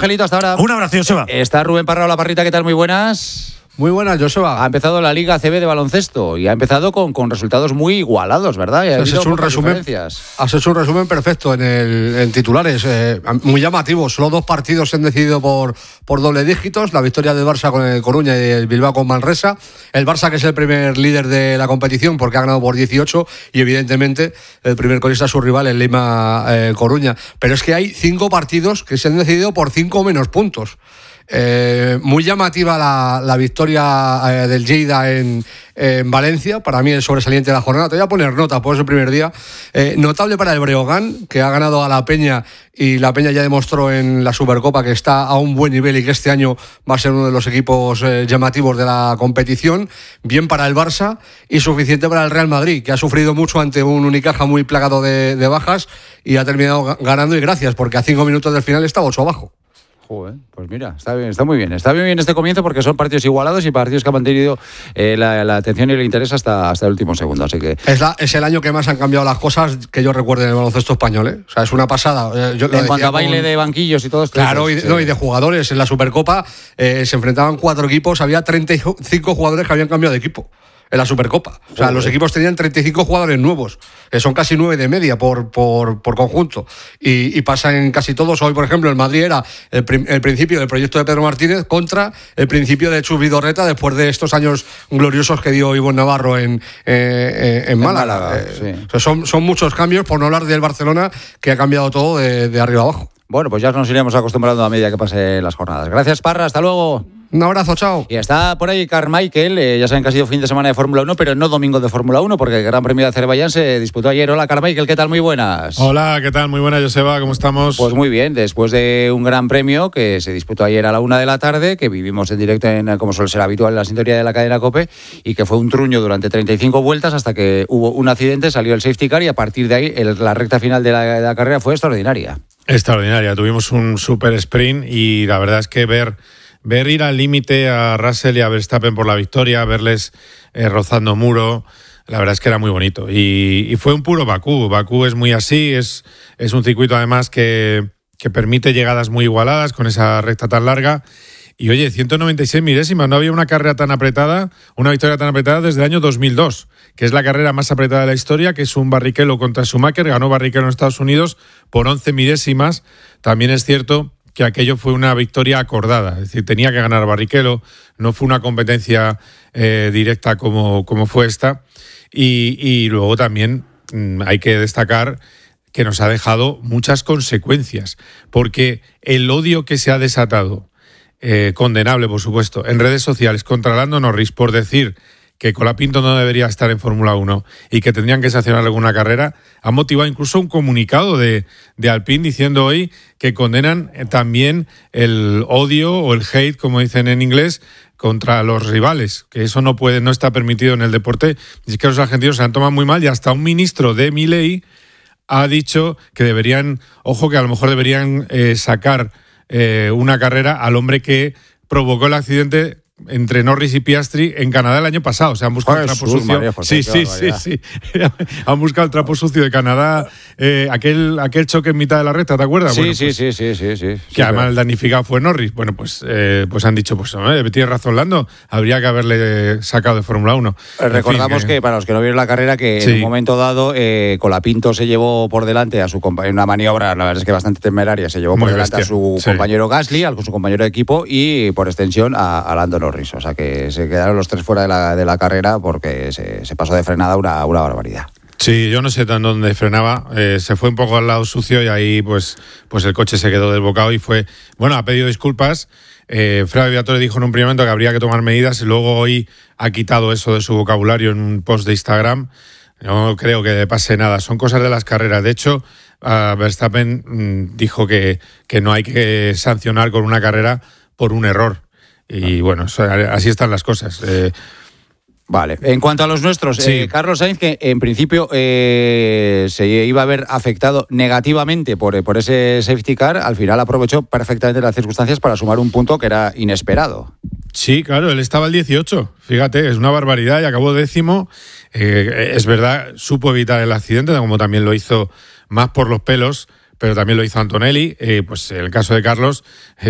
Angelito, hasta ahora. Un abrazo, Joseba. Está Rubén Parra, la Parrita, ¿qué tal? Muy buenas. Muy buenas, Joseba. Ha empezado la Liga ACB de baloncesto y ha empezado con resultados muy igualados, ¿verdad? Has hecho un resumen perfecto en titulares, muy llamativos. Solo 2 partidos se han decidido por doble dígitos: la victoria del Barça con el Coruña y el Bilbao con Manresa. El Barça, que es el primer líder de la competición porque ha ganado por 18, y evidentemente el primer colista es su rival, el Lima Coruña. Pero es que hay 5 partidos que se han decidido por 5 o menos puntos. Muy llamativa la victoria del Lleida en Valencia. Para mí el sobresaliente de la jornada. Te voy a poner nota por ese primer día. Notable para el Breogán, que ha ganado a la Peña, y la Peña ya demostró en la Supercopa que está a un buen nivel y que este año va a ser uno de los equipos llamativos de la competición. Bien para el Barça y suficiente para el Real Madrid, que ha sufrido mucho ante un Unicaja muy plagado de bajas y ha terminado ganando, y gracias, porque a 5 minutos del final estaba 8 abajo. Pues mira, está bien, está muy bien. Está bien este comienzo porque son partidos igualados y partidos que han mantenido la atención y el interés hasta el último segundo. Así que es el año que más han cambiado las cosas que yo recuerdo en el baloncesto español, ¿eh? O sea, es una pasada. En cuanto a baile de banquillos y todo esto. Claro, y de jugadores. En la Supercopa se enfrentaban 4 equipos, había 35 jugadores que habían cambiado de equipo en la Supercopa. O sea, los equipos tenían 35 jugadores nuevos, que son casi 9 de media por conjunto. Y pasa en casi todos. Hoy, por ejemplo, el Madrid era el principio del proyecto de Pedro Martínez contra el principio de Chus Vidorreta después de estos años gloriosos que dio Ivonne Navarro en Málaga. Sí. O sea, son muchos cambios, por no hablar del Barcelona, que ha cambiado todo de arriba abajo. Bueno, pues ya nos iremos acostumbrando a medida que pasen las jornadas. Gracias, Parra, hasta luego. Un abrazo, chao. Y está por ahí Carmichael, ya saben que ha sido fin de semana de Fórmula 1, pero no domingo de Fórmula 1, porque el Gran Premio de Azerbaiyán se disputó ayer. Hola, Carmichael, ¿qué tal? Muy buenas. Hola, ¿qué tal? Muy buenas, Joseba, ¿cómo estamos? Pues muy bien, después de un Gran Premio que se disputó ayer a la 1 de la tarde, que vivimos en directo, como suele ser habitual en la sintonía de la cadena COPE, y que fue un truño durante 35 vueltas hasta que hubo un accidente, salió el safety car y a partir de ahí la recta final de la carrera fue extraordinaria. Extraordinaria, tuvimos un super sprint y la verdad es que ver ir al límite a Russell y a Verstappen por la victoria, verles rozando muro, la verdad es que era muy bonito. Y fue un puro Bakú. Bakú es muy así, es un circuito además que permite llegadas muy igualadas con esa recta tan larga. Y oye, 196 milésimas, no había una carrera tan apretada, una victoria tan apretada desde el año 2002, que es la carrera más apretada de la historia, que es un Barrichello contra Schumacher. Ganó Barrichello en Estados Unidos por 11 milésimas. También es cierto que aquello fue una victoria acordada, es decir, tenía que ganar Barrichello, no fue una competencia directa como fue esta. Y luego también hay que destacar que nos ha dejado muchas consecuencias, porque el odio que se ha desatado, condenable por supuesto, en redes sociales contra Lando Norris por decir que Colapinto no debería estar en Fórmula 1 y que tendrían que sancionar alguna carrera, ha motivado incluso un comunicado de Alpine diciendo hoy que condenan también el odio o el hate, como dicen en inglés, contra los rivales, que eso no está permitido en el deporte. Y es que los argentinos se han tomado muy mal y hasta un ministro de Milei ha dicho que deberían, ojo, que a lo mejor deberían sacar una carrera al hombre que provocó el accidente entre Norris y Piastri en Canadá el año pasado. O sea, han buscado el trapo sucio. Sí. Han buscado el trapo sucio de Canadá, aquel choque en mitad de la recta, ¿te acuerdas? Sí. Que además el damnificado fue Norris. Bueno, pues han dicho, tienes razón, Lando, habría que haberle sacado de Fórmula 1. Recordamos que para los que no vieron la carrera, que en un momento dado Colapinto se llevó por delante a su compañero, en una maniobra, la verdad es que bastante temeraria, se llevó por delante a su compañero Gasly, a su compañero de equipo y por extensión a Lando Norris. O sea que se quedaron los 3 fuera de la carrera porque se pasó de frenada una barbaridad. Sí, yo no sé tan dónde frenaba, se fue un poco al lado sucio y ahí pues el coche se quedó desbocado y ha pedido disculpas. Flavio Briatore dijo en un primer momento que habría que tomar medidas y luego hoy ha quitado eso de su vocabulario en un post de Instagram. No creo que pase nada, son cosas de las carreras. De hecho, Verstappen dijo que no hay que sancionar con una carrera por un error. Y bueno, así están las cosas. Vale, en cuanto a los nuestros, Carlos Sainz, que en principio se iba a ver afectado negativamente por ese safety car, al final aprovechó perfectamente las circunstancias para sumar un punto que era inesperado. Sí, claro, él estaba al 18, fíjate, es una barbaridad y acabó 10º. Es verdad, supo evitar el accidente, como también lo hizo más por los pelos, pero también lo hizo Antonelli. Pues en el caso de Carlos,